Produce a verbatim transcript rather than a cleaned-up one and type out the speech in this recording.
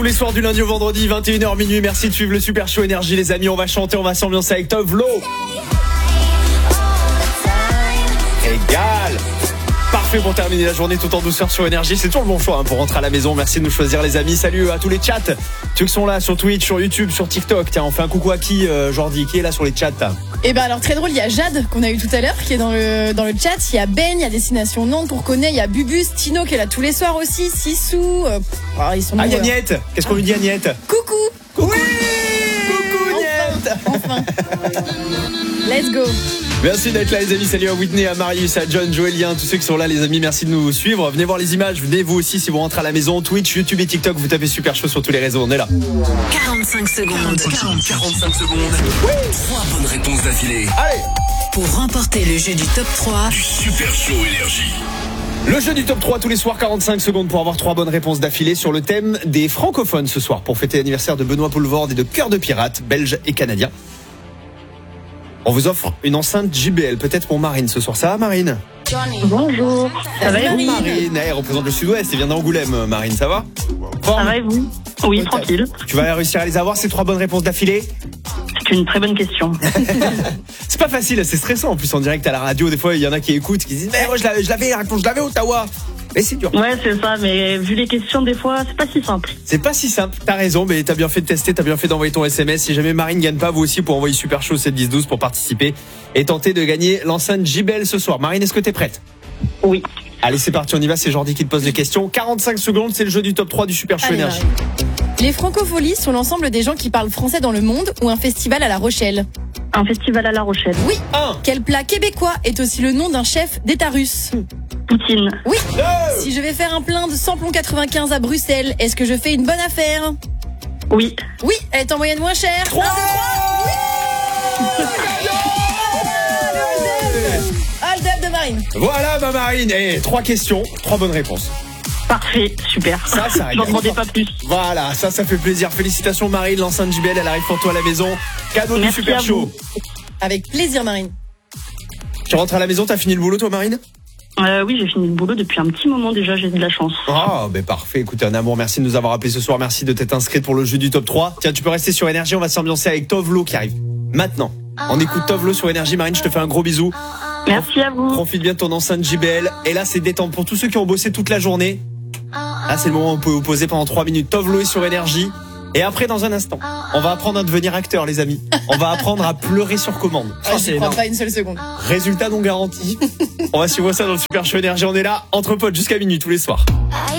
Tous les soirs du lundi au vendredi, vingt et une heures minuit. Merci de suivre le Super Show Énergie, les amis. On va chanter, on va s'ambiancer avec Tovlo. Égal. Parfait pour terminer la journée tout en douceur sur Énergie. C'est toujours le bon choix hein, pour rentrer à la maison. Merci de nous choisir, les amis. Salut à tous les chats. Ceux qui sont là sur Twitch, sur YouTube, sur TikTok. Tiens, on fait un coucou à qui, euh, Jordi, qui est là sur les chats? Et ben alors très drôle, il y a Jade qu'on a eu tout à l'heure qui est dans le dans le chat. Il y a Ben, il y a Destination Nantes qu'on reconnaît. Il y a Bubus, Tino qui est là tous les soirs aussi. Sissou. Euh, alors, ils sont ah, nombreux. Agnette. Qu'est-ce qu'on lui dit, Agnette? Coucou. Coucou. Oui. Coucou, Agnette. Enfin. enfin. Let's go. Merci d'être là, les amis. Salut à Whitney, à Marius, à John, Joélien, tous ceux qui sont là, les amis. Merci de nous suivre. Venez voir les images. Venez vous aussi si vous rentrez à la maison. Twitch, YouTube et TikTok. Vous tapez Super Show sur tous les réseaux. On est là. quarante-cinq secondes. quarante-cinq secondes. Oui. Trois bonnes réponses d'affilée. Allez. Pour remporter le jeu du top trois du Super Show Énergie. Le jeu du top trois tous les soirs, quarante-cinq secondes pour avoir trois bonnes réponses d'affilée sur le thème des francophones ce soir pour fêter l'anniversaire de Benoît Poelvoorde et de Cœur de Pirate, belge et canadien. On vous offre une enceinte J B L, peut-être pour Marine ce soir. Ça va, Marine? Bonjour. Ça va, Marine, Marine. Elle représente le Sud-Ouest, elle vient d'Angoulême. Marine, ça va? Forme. Ça va et vous? Oui, tranquille. Tu vas réussir à les avoir, ces trois bonnes réponses d'affilée? C'est une très bonne question. C'est pas facile, c'est stressant. En plus, en direct à la radio, des fois, il y en a qui écoutent, qui disent mais moi, je l'avais, je l'avais, je l'avais Ottawa. Mais c'est dur. Ouais, c'est ça, mais vu les questions, des fois, c'est pas si simple. C'est pas si simple, t'as raison, mais t'as bien fait de tester, t'as bien fait d'envoyer ton S M S. Si jamais Marine gagne pas, vous aussi, pour envoyer Super Show sept dix douze pour participer et tenter de gagner l'enceinte J B L ce soir. Marine, est-ce que t'es prête? Oui. Allez, c'est parti, on y va, c'est Jordi qui te pose les questions. quarante-cinq secondes, c'est le jeu du top trois du Super Show Allez, Énergie. Marie. Les francopholies sont l'ensemble des gens qui parlent français dans le monde ou un festival à La Rochelle? Un festival à La Rochelle. Oui. Un. Quel plat québécois est aussi le nom d'un chef d'État russe? Poutine. Oui. Deux. Si je vais faire un plein de samplon quatre-vingt-quinze à Bruxelles, est-ce que je fais une bonne affaire? Oui. Oui, elle est en moyenne moins chère. Trois. Ah, le dab de Marine. Voilà ma Marine, et trois questions, trois bonnes réponses. Parfait, super. Ça, ça Je n'en demandais pas plus. Voilà, ça, ça fait plaisir. Félicitations Marine, l'enceinte J B L, elle arrive pour toi à la maison. Cadeau Merci du Super à Show. vous. Avec plaisir, Marine. Tu rentres à la maison, t'as fini le boulot toi Marine? Euh, oui, j'ai fini le boulot depuis un petit moment déjà, j'ai de la chance. Ah, ben parfait, écoute, un amour, merci de nous avoir appelés ce soir, merci de t'être inscrite pour le jeu du top trois. Tiens, tu peux rester sur Énergie, on va s'ambiancer avec Tovlo qui arrive maintenant. On écoute Tovlo sur Énergie. Marine, je te fais un gros bisou. Merci à vous. Profite bien de ton enceinte J B L. Et là, c'est détente pour tous ceux qui ont bossé toute la journée. Là, c'est le moment où on peut vous poser pendant trois minutes. Tovlo est sur Énergie. Et après, dans un instant, on va apprendre à devenir acteur, les amis. On va apprendre à pleurer sur commande. Ah, Oh, j'y c'est crois énorme. pas une seule seconde. Résultat non garanti. On va suivre ça dans le Super Show Énergie. On est là, entre potes, jusqu'à minuit, tous les soirs.